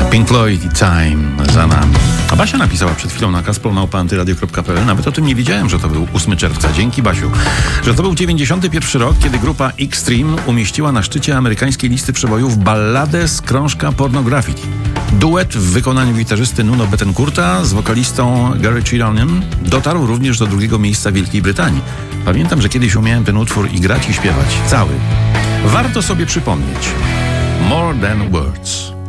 Pink Floyd i Time za nami. A Basia napisała przed chwilą na kaspromałpa.antyradio.pl. Nawet o tym nie wiedziałem, że to był 8 czerwca. Dzięki, Basiu. Że to był 91 rok, kiedy grupa Extreme umieściła na szczycie amerykańskiej listy przebojów balladę z krążka Pornography. Duet w wykonaniu gitarzysty Nuno Bettencourta z wokalistą Gary Chironem dotarł również do drugiego miejsca w Wielkiej Brytanii. Pamiętam, że kiedyś umiałem ten utwór i grać, i śpiewać. Cały. Warto sobie przypomnieć. More Than Words.